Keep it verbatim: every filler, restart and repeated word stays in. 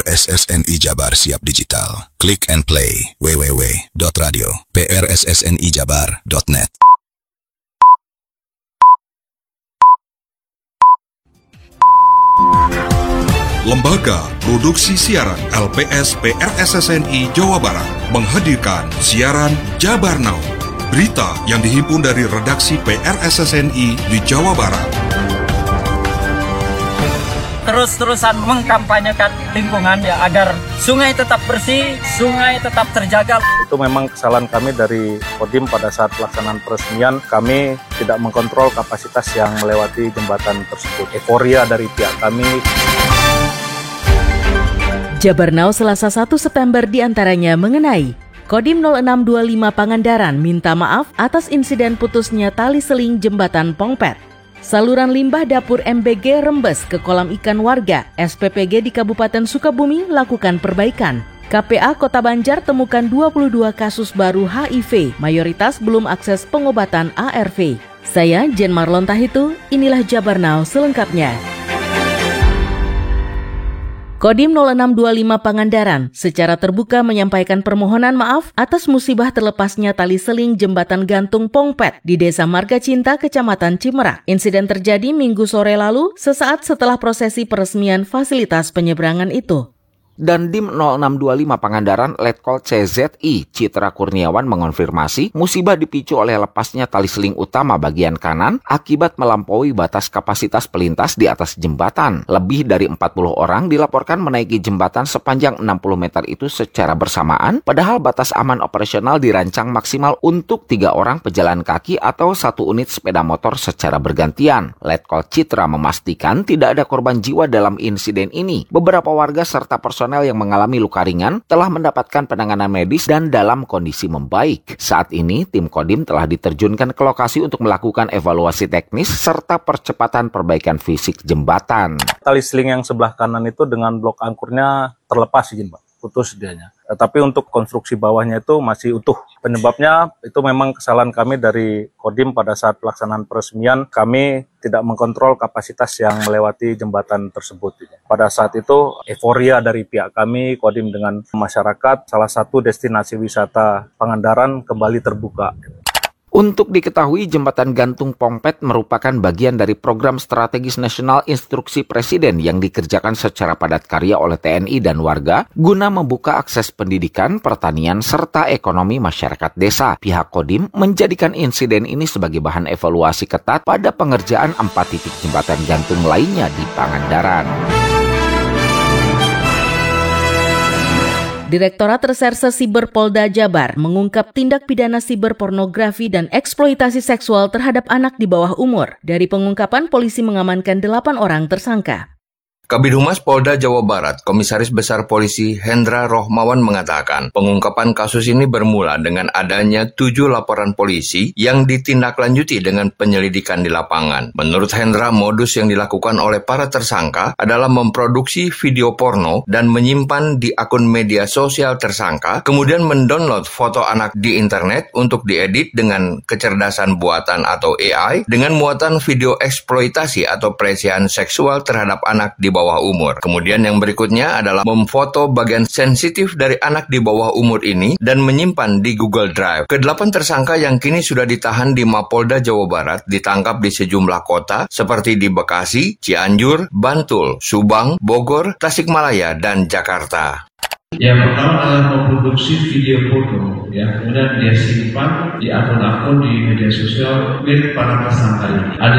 S S N I Jabar siap digital. Click and play w w w dot radio p r s s n i jabar dot net. Lembaga Produksi Siaran L P S P R S S N I Jawa Barat menghadirkan siaran Jabar Now, berita yang dihimpun dari redaksi P R S S N I di Jawa Barat. Terus-terusan mengkampanyekan lingkungan ya, agar sungai tetap bersih, sungai tetap terjaga. Itu memang kesalahan kami dari Kodim pada saat pelaksanaan peresmian. Kami tidak mengkontrol kapasitas yang melewati jembatan tersebut. Euforia dari pihak kami. Jabar Now Selasa satu September diantaranya mengenai Kodim nol enam dua lima Pangandaran minta maaf atas insiden putusnya tali seling jembatan Pongpet. Saluran limbah dapur M B G rembes ke kolam ikan warga. S P P G di Kabupaten Sukabumi lakukan perbaikan. K P A Kota Banjar temukan dua puluh dua kasus baru H I V, mayoritas belum akses pengobatan A R V. Saya Jen Marlon Tahitu, inilah Jabar Now selengkapnya. Kodim nol enam dua lima Pangandaran secara terbuka menyampaikan permohonan maaf atas musibah terlepasnya tali seling jembatan gantung Pongpet di Desa Marga Cinta, Kecamatan Cimerak. Insiden terjadi Minggu sore lalu sesaat setelah prosesi peresmian fasilitas penyeberangan itu. Dandim nol enam dua lima Pangandaran Letkol C Z I Citra Kurniawan mengonfirmasi musibah dipicu oleh lepasnya tali seling utama bagian kanan akibat melampaui batas kapasitas pelintas di atas jembatan. Lebih dari empat puluh orang dilaporkan menaiki jembatan sepanjang enam puluh meter itu secara bersamaan, padahal batas aman operasional dirancang maksimal untuk tiga orang pejalan kaki atau satu unit sepeda motor secara bergantian. Letkol Citra memastikan tidak ada korban jiwa dalam insiden ini. Beberapa warga serta personel yang mengalami luka ringan telah mendapatkan penanganan medis dan dalam kondisi membaik. Saat ini, tim Kodim telah diterjunkan ke lokasi untuk melakukan evaluasi teknis serta percepatan perbaikan fisik jembatan. Tali seling yang sebelah kanan itu dengan blok angkurnya terlepas, izin Pak. Putus dianya. Tapi untuk konstruksi bawahnya itu masih utuh. Penyebabnya itu memang kesalahan kami dari Kodim pada saat pelaksanaan peresmian. Kami tidak mengkontrol kapasitas yang melewati jembatan tersebut. Pada saat itu euforia dari pihak kami, Kodim dengan masyarakat, salah satu destinasi wisata Pangandaran kembali terbuka. Untuk diketahui, jembatan gantung Pongpet merupakan bagian dari program strategis nasional instruksi Presiden yang dikerjakan secara padat karya oleh T N I dan warga guna membuka akses pendidikan, pertanian, serta ekonomi masyarakat desa. Pihak Kodim menjadikan insiden ini sebagai bahan evaluasi ketat pada pengerjaan empat titik jembatan gantung lainnya di Pangandaran. Direktorat Reserse Siber Polda Jabar mengungkap tindak pidana siber pornografi dan eksploitasi seksual terhadap anak di bawah umur. Dari pengungkapan, polisi mengamankan delapan orang tersangka. Kabid Humas Polda Jawa Barat, Komisaris Besar Polisi Hendra Rohmawan mengatakan, pengungkapan kasus ini bermula dengan adanya tujuh laporan polisi yang ditindaklanjuti dengan penyelidikan di lapangan. Menurut Hendra, modus yang dilakukan oleh para tersangka adalah memproduksi video porno dan menyimpan di akun media sosial tersangka, kemudian mendownload foto anak di internet untuk diedit dengan kecerdasan buatan atau A I dengan muatan video eksploitasi atau pelecehan seksual terhadap anak di bawah bawah umur. Kemudian yang berikutnya adalah memfoto bagian sensitif dari anak di bawah umur ini dan menyimpan di Google Drive. Kedelapan tersangka yang kini sudah ditahan di Mapolda Jawa Barat ditangkap di sejumlah kota seperti di Bekasi, Cianjur, Bantul, Subang, Bogor, Tasikmalaya, dan Jakarta. Yang pertama adalah memproduksi video porno, ya, kemudian dia simpan di akun-akun di media sosial milik para tersangka ini. Ada